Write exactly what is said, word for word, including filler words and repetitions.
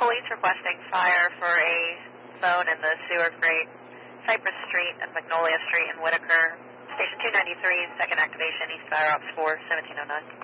police requesting fire for a phone in the sewer grate, Cypress Street and Magnolia Street in Whitaker. Station two ninety-three, second activation, East Fire Ops four, seventeen oh nine.